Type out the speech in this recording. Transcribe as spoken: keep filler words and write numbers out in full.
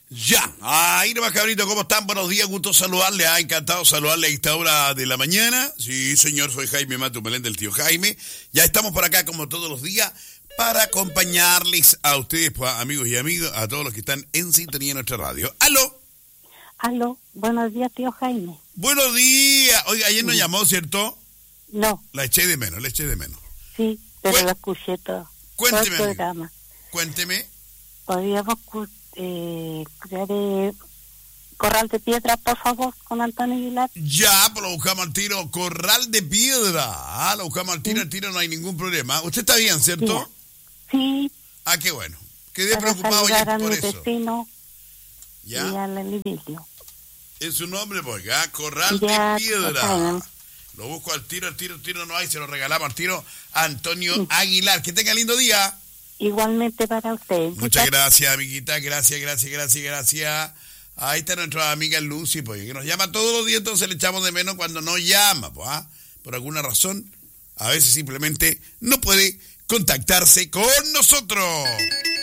Ya, ahí nomás, cabrito, ¿cómo están? Buenos días, gusto saludarle, ha encantado saludarle a esta hora de la mañana. Sí, señor, soy Jaime Matumelén del tío Jaime. Ya estamos por acá como todos los días para acompañarles a ustedes, pues, amigos y amigas, a todos los que están en sintonía de nuestra radio. ¡Aló! Aló, buenos días, tío Jaime. Buenos días. Oiga, ayer nos llamó, ¿cierto? No. La eché de menos, la eché de menos. Sí, pero Cué- lo escuché todo. Cuénteme, todo el amigo. programa. Cuénteme. Podríamos cu- eh, crear eh, Corral de Piedra, por favor, con Antonio Aguilar. Ya, pues lo buscamos al tiro. Corral de Piedra. Ah, lo buscamos al tiro, al tiro, no hay ningún problema. ¿Usted está bien, cierto? Sí, Ah, qué bueno. Quedé para preocupado saludar ya a por mi eso. vecino y ¿Ya? al Emilio. Es su nombre, pues, ¿ya? Corral Ya, de Piedra. Jaime. Lo busco al tiro, al tiro, al tiro no hay, se lo regalamos al tiro a Antonio Aguilar. Que tenga lindo día. Igualmente para usted. Muchas gracias, amiguita. Gracias, gracias, gracias, gracias. Ahí está nuestra amiga Lucy, pues, que nos llama todos los días, entonces le echamos de menos cuando no llama, pues, ¿ah? Por alguna razón, a veces simplemente no puede contactarse con nosotros.